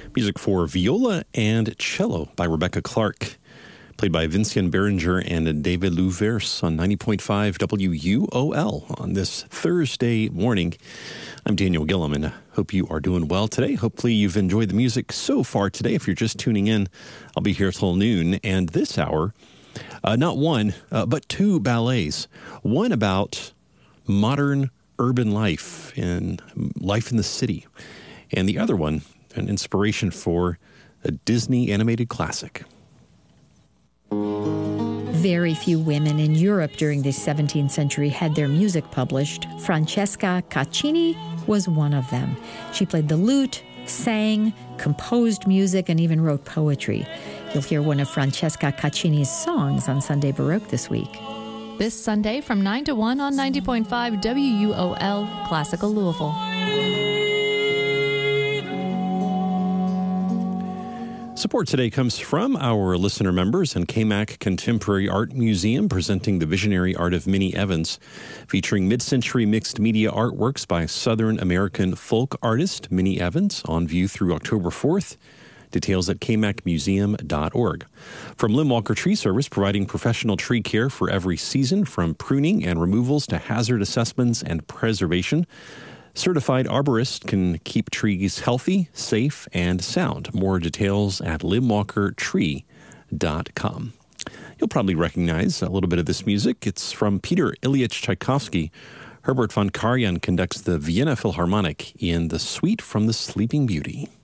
Music for viola and cello by Rebecca Clark, played by Vincent Berenger and David Louvers on 90.5 WUOL on this Thursday morning. I'm Daniel Gillum, and I hope you are doing well today. Hopefully you've enjoyed the music so far today. If you're just tuning in, I'll be here till noon, and this hour, not one, but two ballets. One about modern urban life and life in the city, and the other one, an inspiration for a Disney animated classic. Very few women in Europe during the 17th century had their music published. Francesca Caccini was one of them. She played the lute, sang, composed music, and even wrote poetry. You'll hear one of Francesca Caccini's songs on Sunday Baroque this week. This Sunday from 9 to 1 on 90.5 WUOL, Classical Louisville. Support today comes from our listener members and KMAC Contemporary Art Museum, presenting the visionary art of Minnie Evans, featuring mid-century mixed media artworks by Southern American folk artist Minnie Evans, on view through October 4th. Details at kmacmuseum.org. From Limwalker Tree Service, providing professional tree care for every season, from pruning and removals to hazard assessments and preservation. Certified arborists can keep trees healthy, safe, and sound. More details at limwalkertree.com. You'll probably recognize a little bit of this music. It's from Peter Ilyich Tchaikovsky. Herbert von Karajan conducts the Vienna Philharmonic in The Suite from the Sleeping Beauty.